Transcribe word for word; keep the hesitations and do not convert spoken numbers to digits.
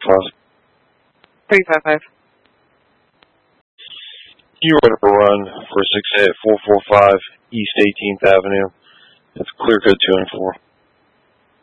five. three five five. You ready to run for six eight four four five East eighteenth Avenue. It's clear code two and four.